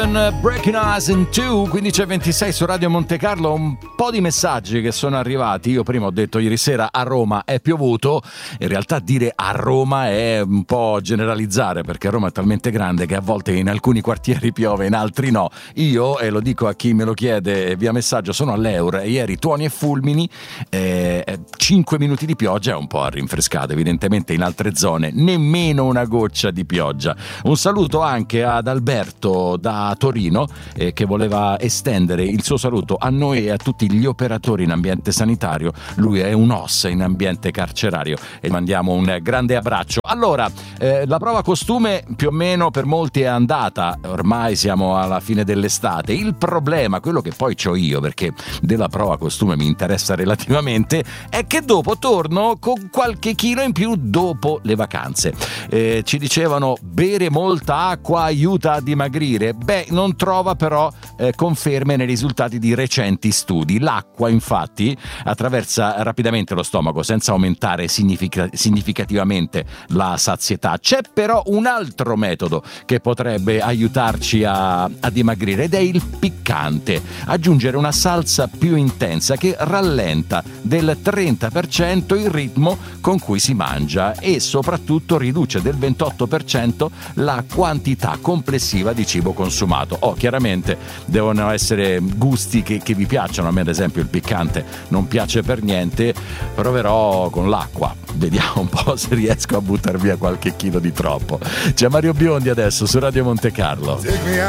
Breaking Us in Two, 15:26 su Radio Monte Carlo. Un po' di messaggi che sono arrivati. Io prima ho detto ieri sera a Roma è piovuto. In realtà dire a Roma è un po' generalizzare, perché Roma è talmente grande che a volte in alcuni quartieri piove, in altri no. Io, e lo dico a chi me lo chiede via messaggio, sono all'Eur. Ieri tuoni e fulmini, 5 minuti di pioggia è un po' rinfrescato. Evidentemente in altre zone nemmeno una goccia di pioggia. Un saluto anche ad Alberto da Torino, che voleva estendere il suo saluto a noi e a tutti gli operatori in ambiente sanitario. Lui è un OSS in ambiente carcerario e mandiamo un grande abbraccio. Allora, la prova costume più o meno per molti è andata, ormai siamo alla fine dell'estate. Il problema, quello che poi c'ho io, perché della prova costume mi interessa relativamente, è che dopo torno con qualche chilo in più dopo le vacanze. Ci dicevano bere molta acqua aiuta a dimagrire. Beh, non trova però conferme nei risultati di recenti studi. L'acqua infatti attraversa rapidamente lo stomaco senza aumentare significativamente la sazietà. C'è però un altro metodo che potrebbe aiutarci a dimagrire ed è il piccante. Aggiungere una salsa più intensa che rallenta del 30% il ritmo con cui si mangia e soprattutto riduce del 28% la quantità complessiva di cibo consumato. Chiaramente devono essere gusti che vi piacciono. A me ad esempio il piccante non piace per niente, proverò con l'acqua, vediamo un po' se riesco a buttar via qualche chilo di troppo. C'è Mario Biondi adesso su Radio Monte Carlo. Take me